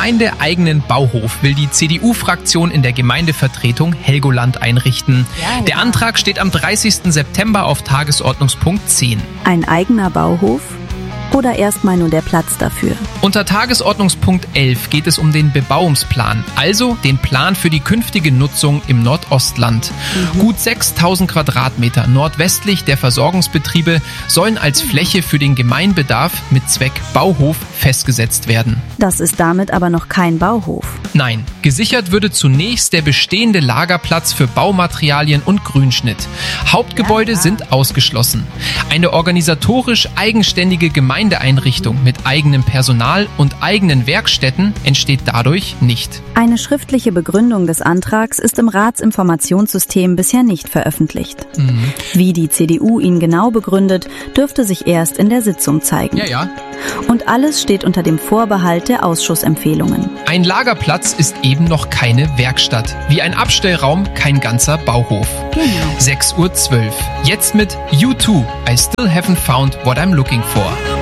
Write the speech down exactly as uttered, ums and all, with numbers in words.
gemeindeeigenen Bauhof will die C D U-Fraktion in der Gemeindevertretung Helgoland einrichten. Ja, ja. Der Antrag steht am dreißigsten September auf Tagesordnungspunkt zehn. Ein eigener Bauhof? Oder erstmal nur der Platz dafür? Unter Tagesordnungspunkt elf geht es um den Bebauungsplan, also den Plan für die künftige Nutzung im Nordostland. Mhm. Gut sechstausend Quadratmeter nordwestlich der Versorgungsbetriebe sollen als Fläche für den Gemeinbedarf mit Zweck Bauhof festgesetzt werden. Das ist damit aber noch kein Bauhof. Nein, gesichert würde zunächst der bestehende Lagerplatz für Baumaterialien und Grünschnitt. Hauptgebäude Ja, ja. sind ausgeschlossen. Eine organisatorisch eigenständige Gemeindeeinrichtung mit eigenem Personal und eigenen Werkstätten entsteht dadurch nicht. Eine schriftliche Begründung des Antrags ist im Ratsinformationssystem bisher nicht veröffentlicht. Mhm. Wie die C D U ihn genau begründet, dürfte sich erst in der Sitzung zeigen. Ja, ja. Und alles steht unter dem Vorbehalt der Ausschussempfehlungen. Ein Lagerplatz ist eben noch keine Werkstatt, wie ein Abstellraum kein ganzer Bauhof. Genau. sechs Uhr zwölf. Jetzt mit U zwei, I Still Haven't Found What I'm Looking For.